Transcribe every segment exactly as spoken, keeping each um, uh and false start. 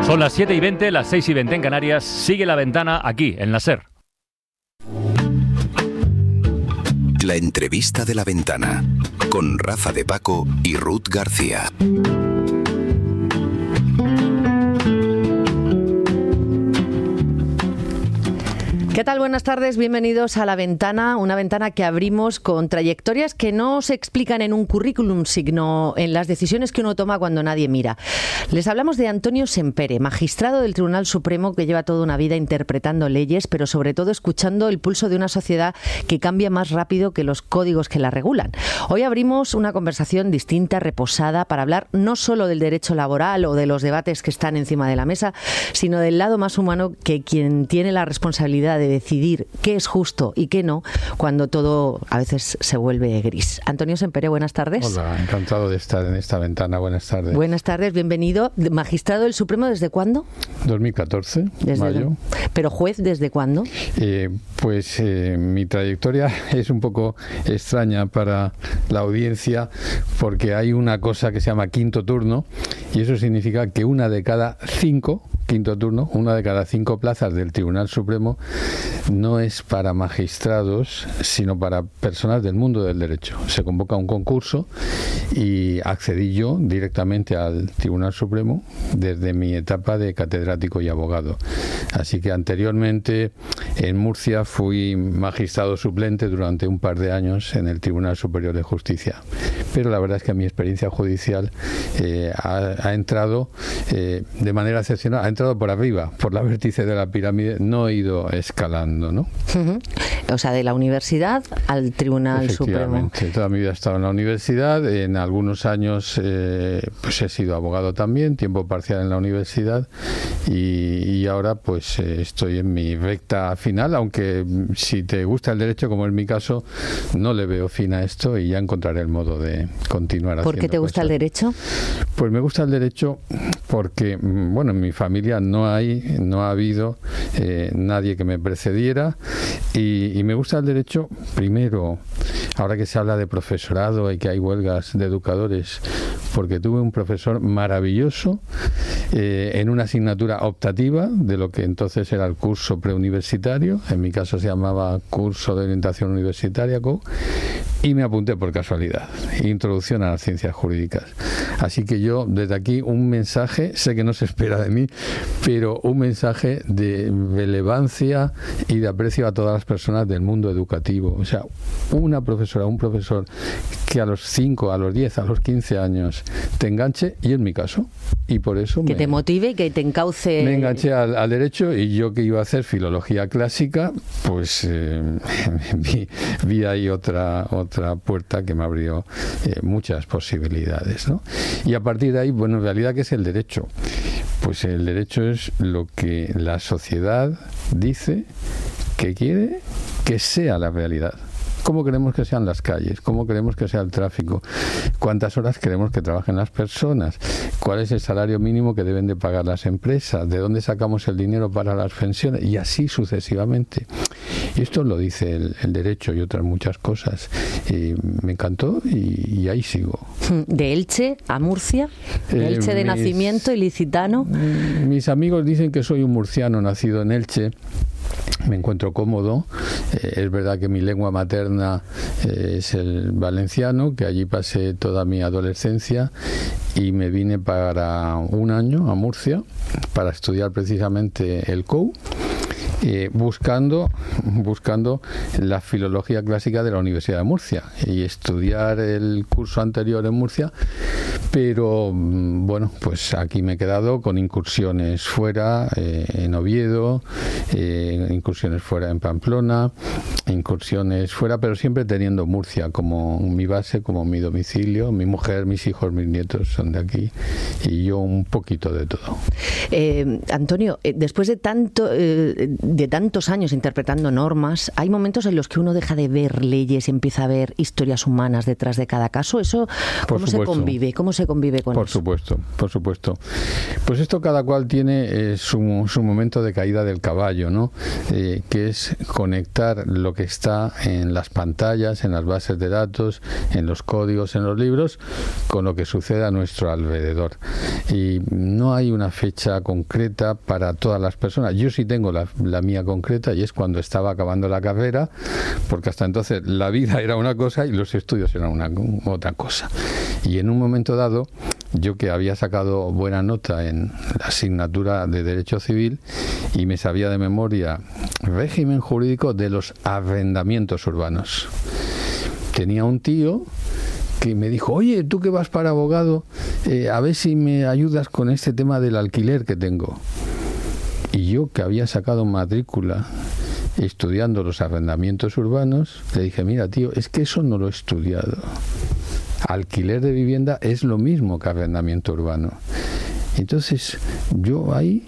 Son las siete y veinte, las seis y veinte en Canarias. Sigue La Ventana aquí, en la SER. La entrevista de La Ventana, con Rafa de Paco y Ruth García. ¿Qué tal? Buenas tardes, bienvenidos a La Ventana, una ventana que abrimos con trayectorias que no se explican en un currículum, sino en las decisiones que uno toma cuando nadie mira. Les hablamos de Antonio Sempere, magistrado del Tribunal Supremo que lleva toda una vida interpretando leyes, pero sobre todo escuchando el pulso de una sociedad que cambia más rápido que los códigos que la regulan. Hoy abrimos una conversación distinta, reposada, para hablar no solo del derecho laboral o de los debates que están encima de la mesa, sino del lado más humano que quien tiene la responsabilidad de de decidir qué es justo y qué no, cuando todo a veces se vuelve gris. Antonio Sempere, buenas tardes. Hola, encantado de estar en esta ventana. Buenas tardes. Buenas tardes, bienvenido. Magistrado del Supremo, ¿desde cuándo? dos mil catorce, desde mayo. El... ¿Pero juez desde cuándo? Eh, pues eh, mi trayectoria es un poco extraña para la audiencia porque hay una cosa que se llama quinto turno y eso significa que una de cada cinco quinto turno, una de cada cinco plazas del Tribunal Supremo no es para magistrados, sino para personas del mundo del derecho. Se convoca un concurso y accedí yo directamente al Tribunal Supremo desde mi etapa de catedrático y abogado. Así que anteriormente en Murcia fui magistrado suplente durante un par de años en el Tribunal Superior de Justicia. Pero la verdad es que mi experiencia judicial eh, ha, ha entrado eh, de manera excepcional, ha entrado por arriba, por la vértice de la pirámide, no he ido escalando, ¿no? Uh-huh. O sea, de la universidad al Tribunal Supremo. Toda mi vida he estado en la universidad, en algunos años eh, pues he sido abogado también, tiempo parcial en la universidad y, y ahora pues eh, estoy en mi recta final, aunque si te gusta el derecho, como en mi caso, no le veo fin a esto y ya encontraré el modo de continuar haciendo. ¿Por qué te gusta cosas. el derecho? Pues me gusta el derecho porque, bueno, en mi familia no hay, no ha habido eh, nadie que me precediera y, y me gusta el derecho, primero, ahora que se habla de profesorado y que hay huelgas de educadores, porque tuve un profesor maravilloso eh, en una asignatura optativa de lo que entonces era el curso preuniversitario, en mi caso se llamaba curso de orientación universitaria, y me apunté por casualidad, introducción a las ciencias jurídicas. Así que yo desde aquí un mensaje, sé que no se espera de mí, pero un mensaje de relevancia y de aprecio a todas las personas del mundo educativo. O sea, una profesora, un profesor que a los cinco, a los diez, a los quince años te enganche, y en mi caso, y por eso que me, te motive y que te encauce. Me enganché al, al derecho, y yo que iba a hacer filología clásica, pues eh, vi, vi ahí otra otra puerta que me abrió eh, muchas posibilidades, ¿no? Y a partir de ahí, bueno, en realidad, ¿qué es el derecho? Pues el derecho es lo que la sociedad dice que quiere que sea la realidad. ¿Cómo queremos que sean las calles? ¿Cómo queremos que sea el tráfico? ¿Cuántas horas queremos que trabajen las personas? ¿Cuál es el salario mínimo que deben de pagar las empresas? ¿De dónde sacamos el dinero para las pensiones? Y así sucesivamente. Y esto lo dice el, el derecho y otras muchas cosas. Y me encantó y, y ahí sigo. ¿De Elche a Murcia? ¿De Elche eh, de mis, nacimiento, ilicitano? Mis amigos dicen que soy un murciano nacido en Elche. Me encuentro cómodo. Eh, es verdad que mi lengua materna eh, es el valenciano, que allí pasé toda mi adolescencia y me vine para un año a Murcia para estudiar precisamente el C O U. Eh, buscando buscando la filología clásica de la Universidad de Murcia y estudiar el curso anterior en Murcia, pero bueno, pues aquí me he quedado con incursiones fuera, eh, en Oviedo, eh, incursiones fuera en Pamplona, incursiones fuera, pero siempre teniendo Murcia como mi base, como mi domicilio. Mi mujer, mis hijos, mis nietos son de aquí y yo un poquito de todo. Eh, Antonio, eh, después de tanto eh, de tantos años interpretando normas, hay momentos en los que uno deja de ver leyes y empieza a ver historias humanas detrás de cada caso. ¿Eso cómo se convive? ¿Cómo se convive con por eso? Por supuesto, por supuesto. Pues esto cada cual tiene eh, su, su momento de caída del caballo, ¿no? Eh, que es conectar lo que está en las pantallas, en las bases de datos, en los códigos, en los libros, con lo que sucede a nuestro alrededor. Y no hay una fecha concreta para todas las personas. Yo sí tengo la, la mía concreta, y es cuando estaba acabando la carrera, porque hasta entonces la vida era una cosa y los estudios eran una, otra cosa. Y en un momento dado, yo que había sacado buena nota en la asignatura de Derecho Civil y me sabía de memoria régimen jurídico de los arrendamientos urbanos, tenía un tío que me dijo: oye, tú que vas para abogado, eh, a ver si me ayudas con este tema del alquiler que tengo. Y yo, que había sacado matrícula estudiando los arrendamientos urbanos, le dije: mira, tío, es que eso no lo he estudiado. Alquiler de vivienda es lo mismo que arrendamiento urbano. Entonces, yo ahí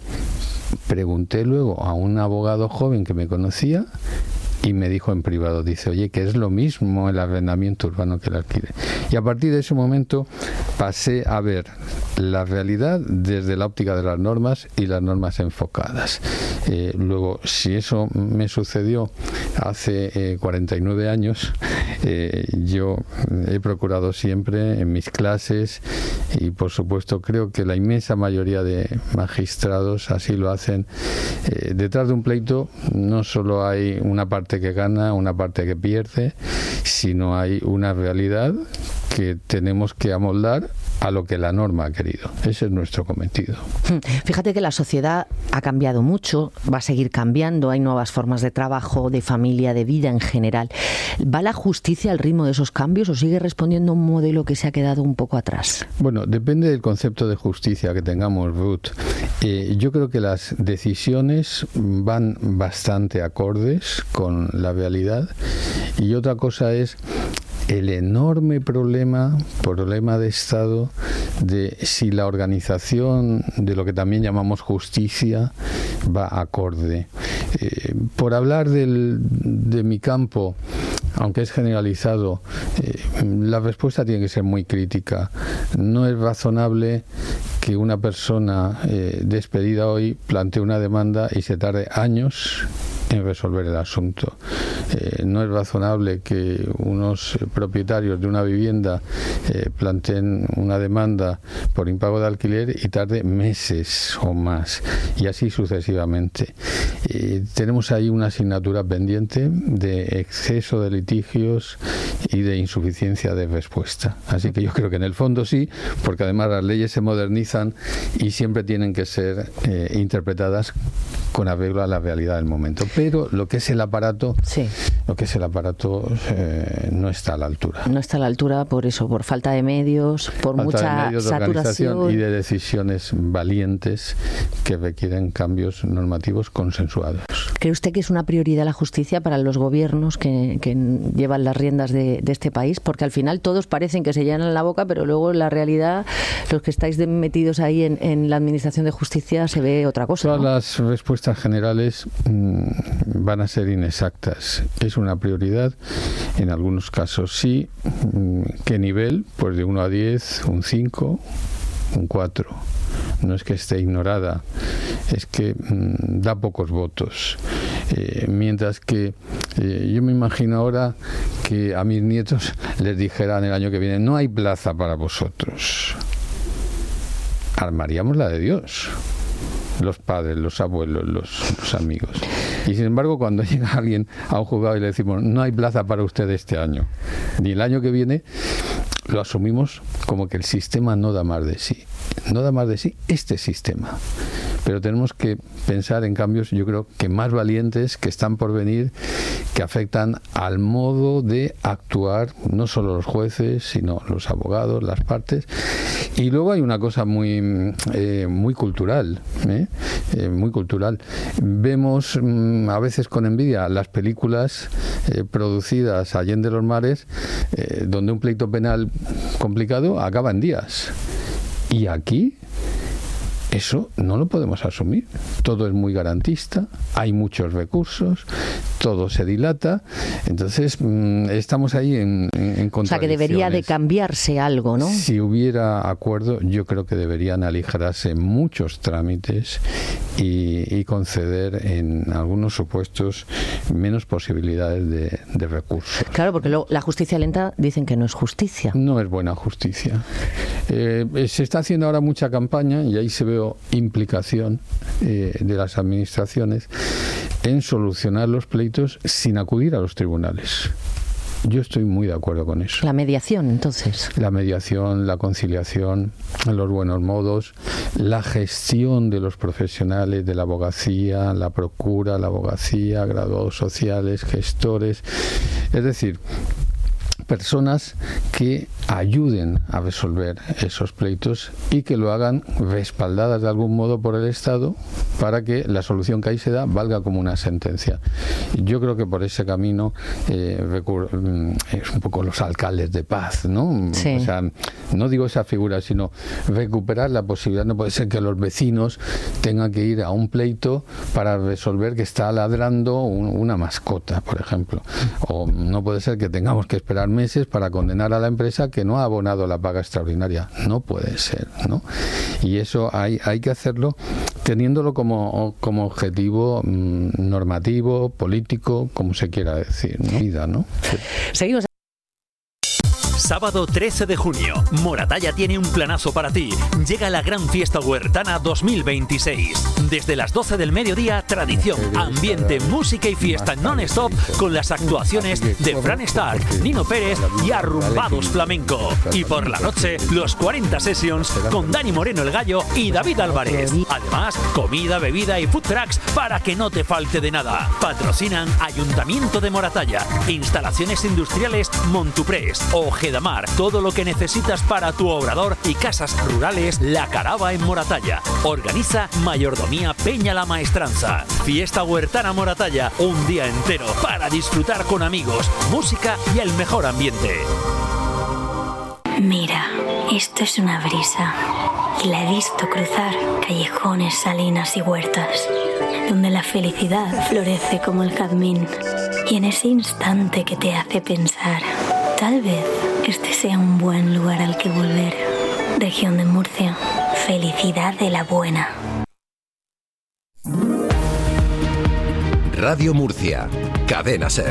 pregunté luego a un abogado joven que me conocía y me dijo en privado, dice: oye, que es lo mismo el arrendamiento urbano que el alquiler. Y a partir de ese momento pasé a ver la realidad desde la óptica de las normas y las normas enfocadas. Eh, luego, si eso me sucedió hace eh, cuarenta y nueve años, eh, yo he procurado siempre en mis clases, y por supuesto creo que la inmensa mayoría de magistrados así lo hacen, eh, detrás de un pleito no solo hay una parte que gana, una parte que pierde, sino hay una realidad que tenemos que amoldar a lo que la norma ha querido. Ese es nuestro cometido. Fíjate que la sociedad ha cambiado mucho, va a seguir cambiando, hay nuevas formas de trabajo, de familia, de vida en general. ¿Va la justicia al ritmo de esos cambios o sigue respondiendo a un modelo que se ha quedado un poco atrás? Bueno, depende del concepto de justicia que tengamos, Ruth. Eh, yo creo que las decisiones van bastante acordes con la realidad, y otra cosa es el enorme problema, problema de Estado, de si la organización de lo que también llamamos justicia va acorde. Eh, por hablar del, de mi campo, aunque es generalizado, eh, la respuesta tiene que ser muy crítica. No es razonable que una persona eh, despedida hoy plantee una demanda y se tarde años en resolver el asunto. Eh, no es razonable que unos propietarios de una vivienda eh, planteen una demanda por impago de alquiler y tarde meses o más, y así sucesivamente. Eh, tenemos ahí una asignatura pendiente de exceso de litigios y de insuficiencia de respuesta. Así que yo creo que en el fondo sí, porque además las leyes se modernizan y siempre tienen que ser eh, interpretadas con arreglo a la realidad del momento. Pero lo que es el aparato, sí. lo que es el aparato eh, no está a la altura. No está a la altura por eso, por falta de medios, por falta mucha de medios, de saturación y de decisiones valientes que requieren cambios normativos consensuados. ¿Cree usted que es una prioridad la justicia para los gobiernos que, que llevan las riendas de, de este país? Porque al final todos parecen que se llenan la boca, pero luego en la realidad, los que estáis de, metidos ahí en, en la administración de justicia, se ve otra cosa, Todas ¿no? las respuestas generales mmm, van a ser inexactas. Es una prioridad, en algunos casos sí. ¿Qué nivel? Pues de uno a diez, un cinco, un cuatro. No es que esté ignorada, es que mmm, da pocos votos. Eh, mientras que eh, yo me imagino ahora que a mis nietos les dijeran el año que viene: no hay plaza para vosotros. Armaríamos la de Dios, los padres, los abuelos, los, los amigos. Y sin embargo, cuando llega alguien a un juzgado y le decimos: no hay plaza para usted este año, ni el año que viene, lo asumimos como que el sistema no da más de sí. No da más de sí este sistema. Pero tenemos que pensar en cambios, yo creo que más valientes, que están por venir, que afectan al modo de actuar, no solo los jueces, sino los abogados, las partes. Y luego hay una cosa muy, eh, muy cultural, ¿eh? Eh, muy cultural. Vemos mm, a veces con envidia las películas eh, producidas allende los mares, eh, donde un pleito penal complicado acaba en días. Y aquí, Eso no lo podemos asumir. Todo es muy garantista, hay muchos recursos, todo se dilata, entonces mmm, estamos ahí en, en, en contradicciones. O sea, que debería de cambiarse algo, ¿no? Si hubiera acuerdo, yo creo que deberían aligerarse muchos trámites y, y conceder en algunos supuestos menos posibilidades de, de recursos. Claro, porque luego la justicia lenta dicen que no es justicia. No es buena justicia. Eh, se está haciendo ahora mucha campaña y ahí se ve implicación eh, de las administraciones en solucionar los pleitos sin acudir a los tribunales. Yo estoy muy de acuerdo con eso. La mediación, entonces. La mediación, la conciliación, los buenos modos, la gestión de los profesionales de la abogacía, la procura, la abogacía, graduados sociales, gestores. Es decir, personas que ayuden a resolver esos pleitos y que lo hagan respaldadas de algún modo por el Estado para que la solución que ahí se da valga como una sentencia. Yo creo que por ese camino eh, recur- es un poco los alcaldes de paz, ¿no? Sí. O sea, no digo esa figura, sino recuperar la posibilidad. No puede ser que los vecinos tengan que ir a un pleito para resolver que está ladrando un, una mascota, por ejemplo. O no puede ser que tengamos que esperar meses para condenar a la empresa que no ha abonado la paga extraordinaria. No puede ser, ¿no? Y eso hay, hay que hacerlo teniéndolo como, como objetivo mmm, normativo, político, como se quiera decir, ¿no? Vida, ¿no? Sí. Seguimos. Sábado trece de junio, Moratalla tiene un planazo para ti. Llega la Gran Fiesta Huertana dos mil veintiséis. Desde las doce del mediodía, tradición, ambiente, música y fiesta non-stop con las actuaciones de Fran Stark, Nino Pérez y Arrumbados Flamenco. Y por la noche, los cuarenta Sessions con Dani Moreno el Gallo y David Álvarez. Además, comida, bebida y food trucks para que no te falte de nada. Patrocinan Ayuntamiento de Moratalla, Instalaciones Industriales Montuprés, Ojeda Mar, todo lo que necesitas para tu obrador y casas rurales, La Carava en Moratalla. Organiza Mayordomía Peña la Maestranza. Fiesta Huertana Moratalla, un día entero para disfrutar con amigos, música y el mejor ambiente. Mira, esto es una brisa y la he visto cruzar callejones, salinas y huertas, donde la felicidad florece como el jazmín. Y en ese instante que te hace pensar, tal vez este sea un buen lugar al que volver. Región de Murcia, felicidad de la buena. Radio Murcia, Cadena SER.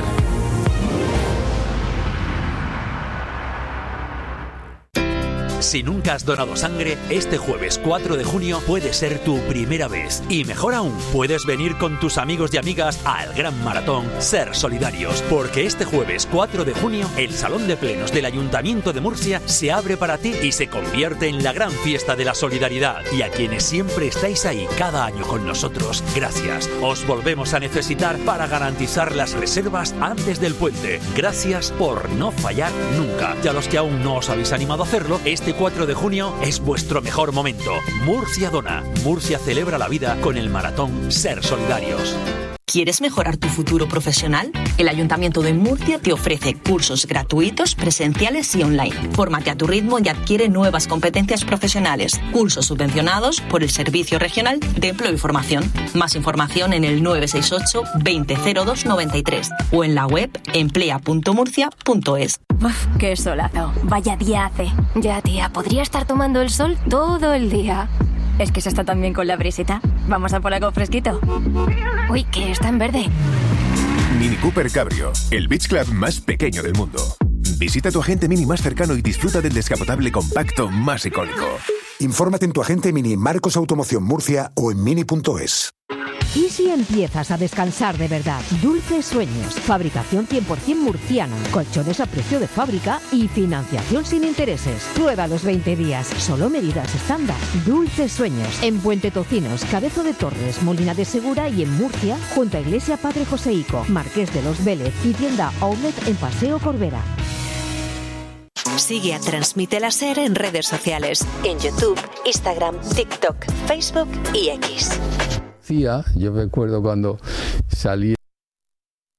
Si nunca has donado sangre, este jueves cuatro de junio puede ser tu primera vez. Y mejor aún, puedes venir con tus amigos y amigas al gran maratón Ser Solidarios. Porque este jueves cuatro de junio, el Salón de Plenos del Ayuntamiento de Murcia se abre para ti y se convierte en la gran fiesta de la solidaridad. Y a quienes siempre estáis ahí cada año con nosotros, gracias. Os volvemos a necesitar para garantizar las reservas antes del puente. Gracias por no fallar nunca. Y a los que aún no os habéis animado a hacerlo, este cuatro de junio es vuestro mejor momento. Murcia dona. Murcia celebra la vida con el maratón Ser Solidarios. ¿Quieres mejorar tu futuro profesional? El Ayuntamiento de Murcia te ofrece cursos gratuitos, presenciales y online. Fórmate a tu ritmo y adquiere nuevas competencias profesionales. Cursos subvencionados por el Servicio Regional de Empleo y Formación. Más información en el nueve seis ocho, veinte cero dos noventa y tres o en la web emplea punto murcia punto es. Uf, qué solazo. Vaya día hace. Ya, tía, podría estar tomando el sol todo el día. Es que se está tan bien con la brisita. Vamos a por algo fresquito. Uy, que está en verde. Mini Cooper Cabrio, el beach club más pequeño del mundo. Visita tu agente Mini más cercano y disfruta del descapotable compacto más icónico. Infórmate en tu agente Mini Marcos Automoción Murcia o en mini punto es. ¿Y si empiezas a descansar de verdad? Dulces Sueños, fabricación cien por ciento murciana, colchones a precio de fábrica y financiación sin intereses. Prueba los veinte días, solo medidas estándar. Dulces Sueños, en Puente Tocinos, Cabezo de Torres, Molina de Segura y en Murcia, junto a Iglesia Padre Joseico, Marqués de los Vélez y tienda Outlet en Paseo Corbera. Sigue a Transmite la SER en redes sociales, en YouTube, Instagram, TikTok, Facebook y X. Yo recuerdo cuando salí